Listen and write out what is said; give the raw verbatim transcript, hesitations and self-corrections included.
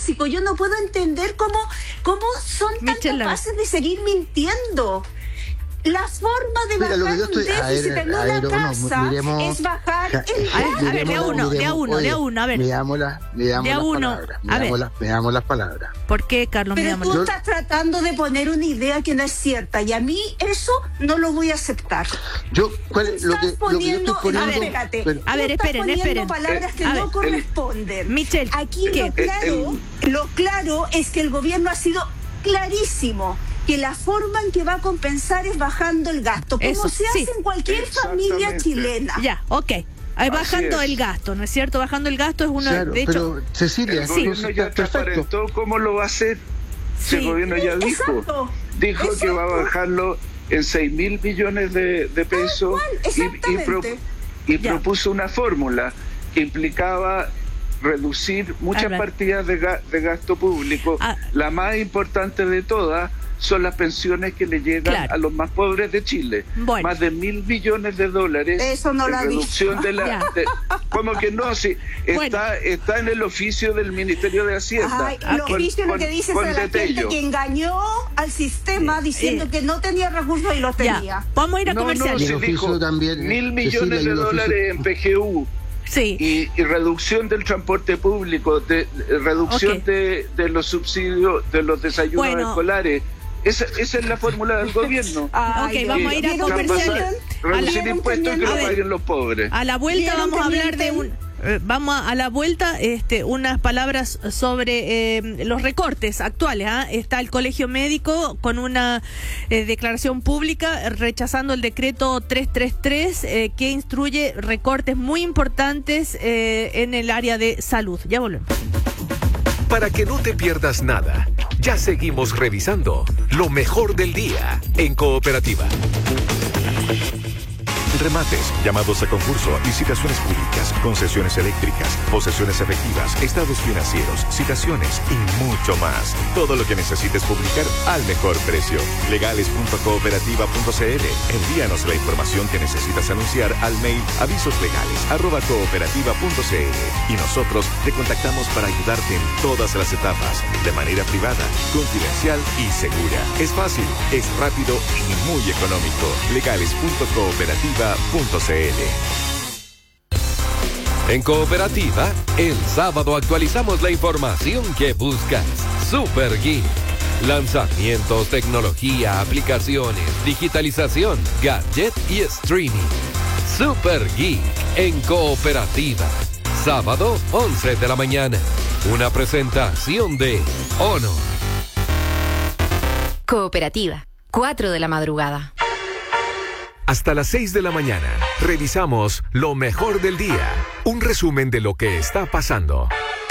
básico. Yo no puedo entender cómo, cómo son tan Michela. capaces de seguir mintiendo. La forma de Mira, lo que bajar yo un estoy- a déficit ver, en a una ver, uno, casa miremos- es bajar Ja- el A ver, a ver, de a Miremos- uno, de a miremos- uno, de a oye, uno, a ver. Miramos las, miramos De a las uno, palabras. a ver. Miramos las, miramos las palabras. ¿Por qué, Carlos? Pero Miramos. tú Yo- estás tratando de poner una idea que no es cierta y a mí eso no lo voy a aceptar. Yo, ¿cuál es lo que, Estás lo que yo poniendo, estoy poniendo? a ver, espérate, pero- A ver, tú estás esperen, poniendo esperen. palabras que A no ver, corresponden. Michelle, Aquí ¿qué? lo claro, lo claro es que el gobierno ha sido clarísimo que la forma en que va a compensar es bajando el gasto, como Eso, se sí. hace en cualquier familia Exactamente. chilena. Ya, ok. Ahí bajando es. el gasto, ¿no es cierto? Bajando el gasto es una... Claro, de hecho, pero Cecilia, El sí, gobierno ya está perfecto. transparentó cómo lo va a hacer. Si el Sí. gobierno ya Sí, dijo, exacto, dijo que va a exacto. bajarlo en seis mil millones de, de pesos cual, y, y, pro- exactamente. y Ya. propuso una fórmula que implicaba reducir muchas ver. partidas de, ga- de gasto público. Ah. La más importante de todas son las pensiones que le llegan Claro. a los más pobres de Chile. Bueno. Más de mil millones de dólares Eso no en lo ha reducción dicho. de la... Ya. de- ¿Cómo que no? Sí, está, Bueno. está en el oficio del Ministerio de Hacienda. Ay, Ah, lo ok. oficio lo que dice es con de la gente detallo. que engañó al sistema diciendo eh, que no tenía recursos y los tenía. ya, vamos a ir a No, no, comercial. Y se el oficio dijo también, mil Cecilia, millones y de el oficio- dólares en P G U Sí. y, y reducción del transporte público, de, de- reducción Ok. de, de los subsidios, de los desayunos Bueno. escolares. Esa, esa es la fórmula del gobierno. Ay, Ok, Dios vamos mío. a ir a ¿Vieron comerciales. que A la- Reducir ¿Vieron impuestos que mienten? lo A ver. paguen los pobres. A la vuelta ¿Vieron vamos a que hablar de un... mienten? eh, Vamos a, a la vuelta este, unas palabras sobre eh, los recortes actuales. ¿ah? Está el Colegio Médico con una eh, declaración pública rechazando el decreto trescientos treinta y tres eh, que instruye recortes muy importantes eh, en el área de salud. Ya volvemos. Para que no te pierdas nada, ya seguimos revisando lo mejor del día en Cooperativa. Remates, llamados a concurso, licitaciones públicas, concesiones eléctricas, posesiones efectivas, estados financieros, citaciones y mucho más. Todo lo que necesites publicar al mejor precio. legales punto cooperativa punto c l. Envíanos la información que necesitas anunciar al mail avisoslegales arroba cooperativa punto c l y nosotros te contactamos para ayudarte en todas las etapas, de manera privada, confidencial y segura. Es fácil, es rápido y muy económico. legales punto cooperativa punto c l. En Cooperativa, el sábado actualizamos la información que buscas. Super Geek. Lanzamientos, tecnología, aplicaciones, digitalización, gadget y streaming. Super Geek en Cooperativa. Sábado, once de la mañana. Una presentación de Honor. Cooperativa, cuatro de la madrugada. Hasta las seis de la mañana, revisamos lo mejor del día. Un resumen de lo que está pasando.